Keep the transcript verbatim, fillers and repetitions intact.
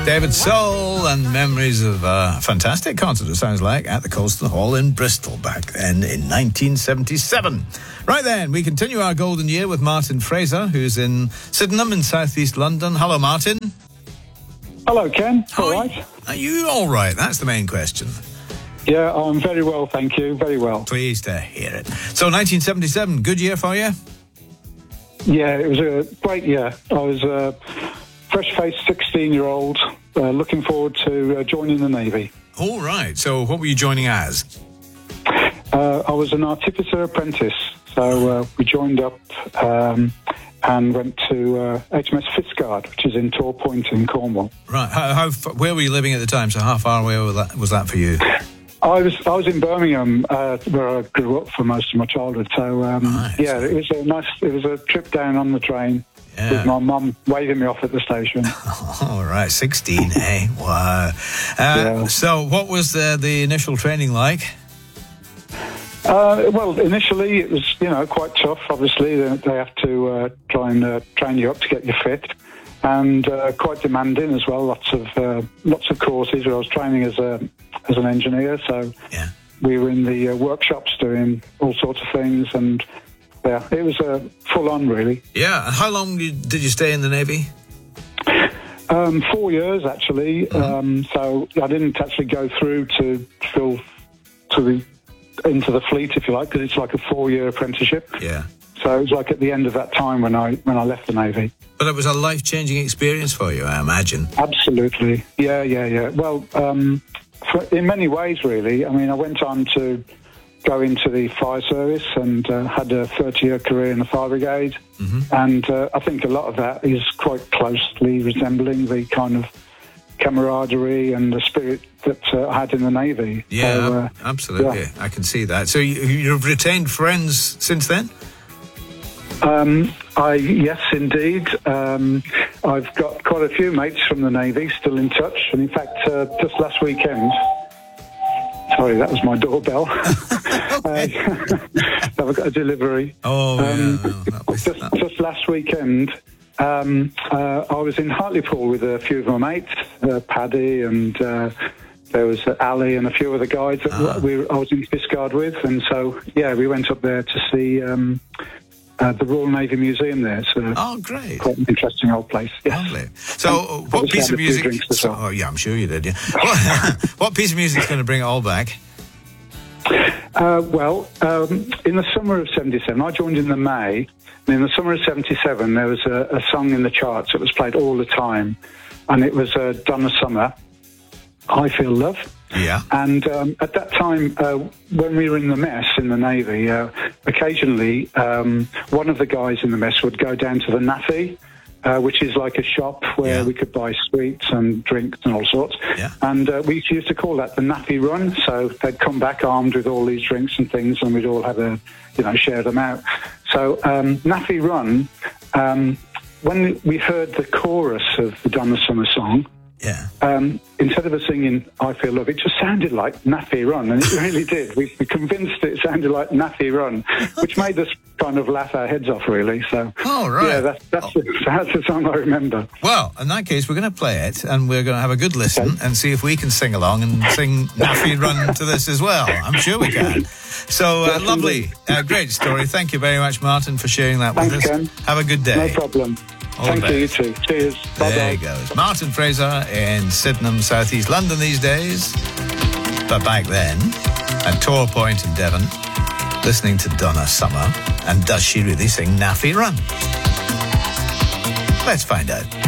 David Soul and memories of a fantastic concert, it sounds like, at the Colston Hall in Bristol back then in nineteen seventy-seven. Right then, we continue our golden year with Martin Fraser, who's in Sydenham in southeast London. Hello, Martin. Hello, Ken. How all are right? You? Are you all right? That's the main question. Yeah, I'm very well, thank you. Very well. Pleased to hear it. So, nineteen seventy-seven, good year for you? Yeah, it was a great year. I was a fresh-faced sixteen-year-old uh, looking forward to uh, joining the Navy. All right. So, what were you joining as? Uh, I was an artificer apprentice. So, uh, we joined up um, and went to uh, H M S Fitchguard, which is in Tor Point in Cornwall. Right. How, how where were you living at the time? So, how far away was that, was that for you? I was I was in Birmingham, uh, where I grew up for most of my childhood. So um, nice. yeah, it was a nice. It was a trip down on the train yeah. with my mum waving me off at the station. All right, sixteen, eh? Wow. Uh, yeah. So, what was the the initial training like? Uh, well, initially it was you know quite tough. Obviously, they, they have to uh, try and uh, train you up to get you fit, and uh, quite demanding as well. Lots of uh, lots of courses. Where I was training as a as an engineer, so yeah. we were in the uh, workshops doing all sorts of things, and yeah, it was uh, full on really. Yeah, and how long did you stay in the Navy? Um, four years actually. Mm-hmm. Um, so I didn't actually go through to fill to the into the fleet, if you like, because it's like a four-year apprenticeship. Yeah. So it was like at the end of that time when I when I left the Navy. But it was a life-changing experience for you, I imagine. Absolutely. Yeah, yeah, yeah. Well, um, for, in many ways, really. I mean, I went on to go into the fire service and uh, had a thirty-year career in the fire brigade. Mm-hmm. And uh, I think a lot of that is quite closely resembling the kind of camaraderie and the spirit that uh, I had in the Navy. Yeah, so, uh, absolutely. Yeah. I can see that. So you, you've retained friends since then? Um, I yes, indeed. Um, I've got quite a few mates from the Navy still in touch, and in fact, uh, just last weekend. Sorry, that was my doorbell. Okay. uh, I've got a delivery. Oh, um, yeah. No, was, just, just last weekend, um, uh, I was in Hartlepool with a few of my mates, uh, Paddy, and uh, there was uh, Ali and a few other guys that ah. we I was in Fitchguard with, and so yeah, we went up there to see. Um, Uh, the Royal Navy Museum there. So oh, great. Quite an interesting old place. Yes. Lovely. So, uh, what piece of music... So, oh, yeah, I'm sure you did, yeah. what, what piece of music is going to bring it all back? Uh, well, um, in the summer of seventy-seven, I joined in the May, and in the summer of seventy-seven, there was a, a song in the charts that was played all the time, and it was uh, Donna Summer, I Feel Love. Yeah. And um, at that time, uh, when we were in the mess in the Navy, uh, occasionally um, one of the guys in the mess would go down to the Naffy, uh, which is like a shop where yeah. we could buy sweets and drinks and all sorts. Yeah. And uh, we used to call that the Naffy Run. So they'd come back armed with all these drinks and things, and we'd all have a, you know, share them out. So um, Naffy Run, um, when we heard the chorus of the Donna Summer song, yeah. Um, instead of us singing I Feel Love, it just sounded like Naffy Run, and it really did. We were convinced it sounded like Naffy Run, which made us kind of laugh our heads off, really. So, oh, right. Yeah, that's, that's, oh. the, that's the song I remember. Well, in that case, we're going to play it, and we're going to have a good listen okay. and see if we can sing along and sing Naffy Run to this as well. I'm sure we can. So, uh, lovely. Uh, great story. Thank you very much, Martin, for sharing that Thanks, with us. Ken. Have a good day. No problem. All Thank the you, you too. Cheers. Bye-bye. There you go. Martin Fraser in Sydenham, South East London these days. But back then, at Tor Point in Devon, listening to Donna Summer. And does she really sing Naffy Run? Let's find out.